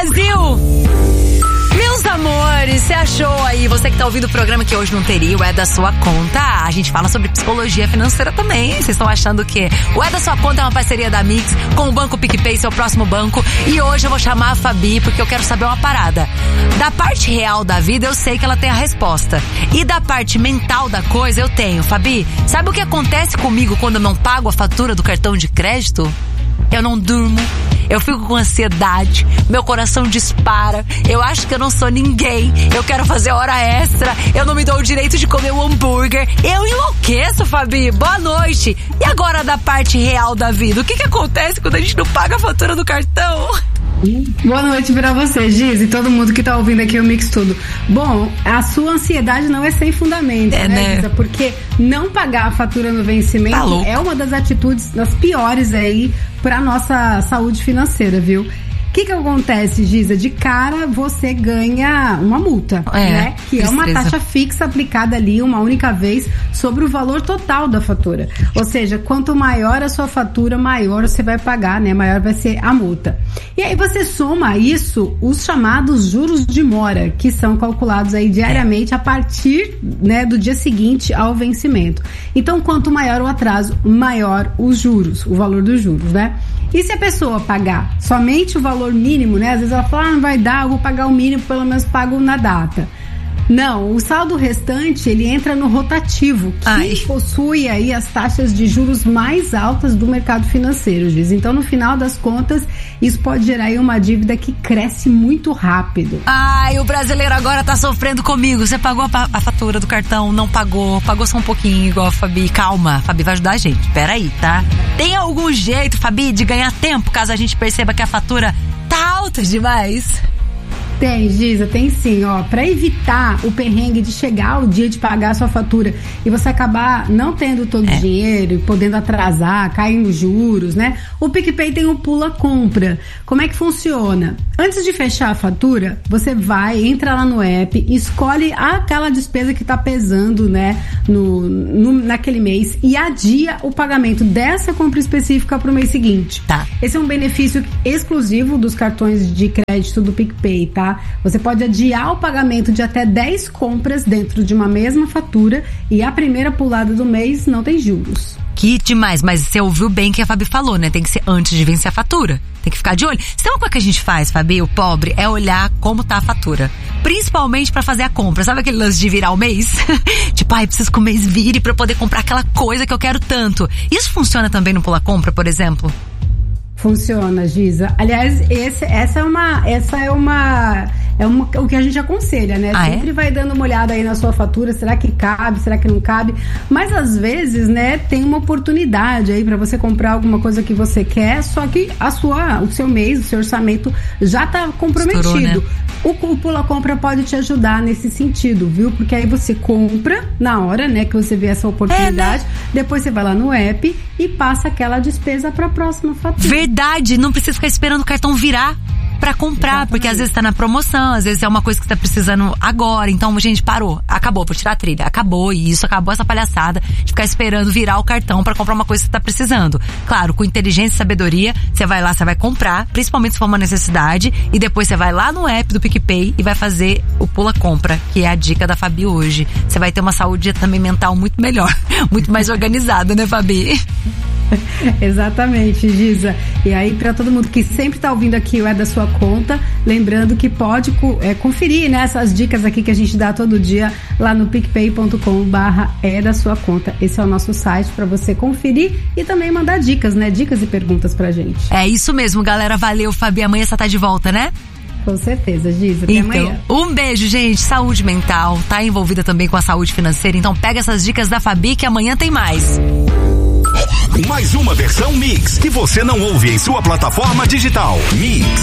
Brasil! Meus amores, você achou aí, você que tá ouvindo o programa que hoje não teria o É da Sua Conta? A gente fala sobre psicologia financeira também, vocês estão achando que o É da Sua Conta é uma parceria da Mix com o Banco PicPay, seu próximo banco, e hoje eu vou chamar a Fabi porque eu quero saber uma parada. Da parte real da vida eu sei que ela tem a resposta, e da parte mental da coisa eu tenho. Fabi, sabe o que acontece comigo quando eu não pago a fatura do cartão de crédito? Eu não durmo, eu fico com ansiedade, meu coração dispara, eu acho que eu não sou ninguém, eu quero fazer hora extra, eu não me dou o direito de comer um hambúrguer, eu enlouqueço, Fabi. Boa noite. E agora da parte real da vida, o que acontece quando a gente não paga a fatura do cartão? Boa noite pra você, Giz, e todo mundo que tá ouvindo aqui o Mix Tudo. Bom, a sua ansiedade não é sem fundamento, né, Giza? Porque não pagar a fatura no vencimento é uma das atitudes, das piores aí pra nossa saúde financeira, viu? O que acontece, Giza? De cara, você ganha uma multa, né? Que é uma taxa fixa aplicada ali uma única vez sobre o valor total da fatura. Ou seja, quanto maior a sua fatura, maior você vai pagar, né? Maior vai ser a multa. E aí você soma a isso os chamados juros de mora, que são calculados aí diariamente a partir, né, do dia seguinte ao vencimento. Então, quanto maior o atraso, maior os juros, o valor dos juros, né? E se a pessoa pagar somente o valor mínimo, né? Às vezes ela fala, não vai dar, eu vou pagar o mínimo, pelo menos pago na data. Não, o saldo restante, ele entra no rotativo, que possui aí as taxas de juros mais altas do mercado financeiro, Giz. Então, no final das contas, isso pode gerar aí uma dívida que cresce muito rápido. Ai, o brasileiro agora tá sofrendo comigo. Você pagou a fatura do cartão, não pagou só um pouquinho, igual a Fabi. Calma, a Fabi vai ajudar a gente. Peraí, tá? Tem algum jeito, Fabi, de ganhar tempo, caso a gente perceba que a fatura tá alta demais? Tem, Giza, tem sim, ó. Pra evitar o perrengue de chegar o dia de pagar a sua fatura e você acabar não tendo todo o dinheiro e podendo atrasar, cair nos juros, né? O PicPay tem o Pula Compra. Como é que funciona? Antes de fechar a fatura, você entra lá no app, escolhe aquela despesa que tá pesando, né, naquele mês e adia o pagamento dessa compra específica pro mês seguinte. Tá. Esse é um benefício exclusivo dos cartões de crédito do PicPay, tá? Você pode adiar o pagamento de até 10 compras dentro de uma mesma fatura e a primeira pulada do mês não tem juros. Que demais, mas você ouviu bem que a Fabi falou, né? Tem que ser antes de vencer a fatura. Tem que ficar de olho. Sabe uma coisa que a gente faz, Fabi, o pobre, é olhar como tá a fatura. Principalmente pra fazer a compra. Sabe aquele lance de virar o mês? Tipo, preciso que o mês vire pra eu poder comprar aquela coisa que eu quero tanto. Isso funciona também no Pula Compra, por exemplo? Funciona, Giza. Aliás, essa é o que a gente aconselha, né? Sempre vai dando uma olhada aí na sua fatura, será que cabe, será que não cabe? Mas às vezes, né, tem uma oportunidade aí pra você comprar alguma coisa que você quer, só que o seu mês, o seu orçamento já tá comprometido. Estourou, né? O Pula Compra pode te ajudar nesse sentido, viu? Porque aí você compra na hora, né, que você vê essa oportunidade, né? Depois você vai lá no app e passa aquela despesa pra próxima fatura. Verdade, não precisa ficar esperando o cartão virar pra comprar. Exatamente. Porque às vezes tá na promoção, às vezes é uma coisa que você tá precisando agora. Então, gente, parou, acabou, vou tirar a trilha, acabou isso, acabou essa palhaçada de ficar esperando virar o cartão pra comprar uma coisa que você tá precisando. Claro, com inteligência e sabedoria, você vai lá, você vai comprar, principalmente se for uma necessidade, e depois você vai lá no app do PicPay e vai fazer o Pula Compra, que é a dica da Fabi hoje. Você vai ter uma saúde também mental muito melhor, muito mais organizada, né, Fabi? Exatamente, Giza. E aí, pra todo mundo que sempre tá ouvindo aqui o É da Sua Conta, lembrando que pode conferir, né, essas dicas aqui que a gente dá todo dia lá no picpay.com/é da sua conta. Esse é o nosso site pra você conferir e também mandar dicas, né? Dicas e perguntas pra gente. É isso mesmo, galera. Valeu, Fabi. Amanhã você tá de volta, né? Com certeza, Giza. Até amanhã. Um beijo, gente. Saúde mental, tá envolvida também com a saúde financeira. Então pega essas dicas da Fabi que amanhã tem mais. Mais uma versão Mix que você não ouve em sua plataforma digital. Mix.